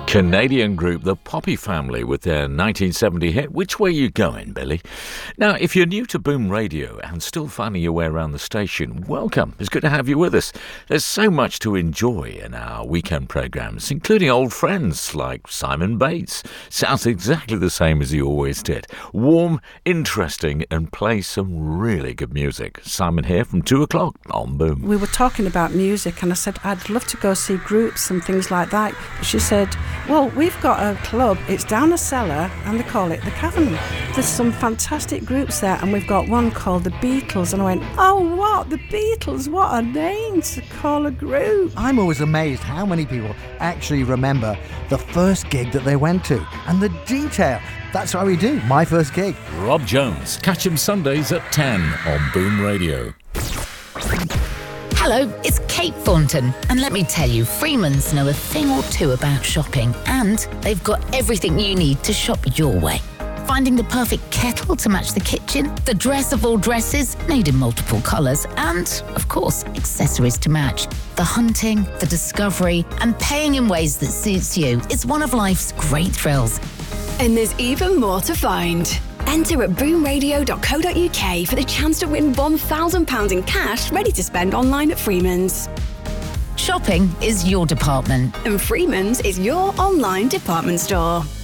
Canadian group The Poppy Family with their 1970 hit Which Way You Going, Billy? Now, if you're new to Boom Radio and still finding your way around the station, welcome. It's good to have you with us. There's so much to enjoy in our weekend programmes, including old friends like Simon Bates. Sounds exactly the same as he always did. Warm, interesting, and plays some really good music. Simon here from 2 o'clock on Boom. We were talking about music and I said, I'd love to go see groups and things like that. She said, well, we've got a club, it's down a cellar and they call it The Cavern. There's some fantastic groups there and we've got one called The Beatles. And I went, oh, what? The Beatles? What a name to call a group. I'm always amazed how many people actually remember the first gig that they went to and the detail. That's why we do My First Gig. Rob Jones. Catch him Sundays at 10 on Boom Radio. Hello, it's Kate Thornton, and let me tell you, Freeman's know a thing or two about shopping, and they've got everything you need to shop your way. Finding the perfect kettle to match the kitchen, the dress of all dresses, made in multiple colours, and, of course, accessories to match. The hunting, the discovery, and paying in ways that suits you is one of life's great thrills. And there's even more to find. Enter at boomradio.co.uk for the chance to win £1,000 in cash ready to spend online at Freeman's. Shopping is your department. And Freeman's is your online department store.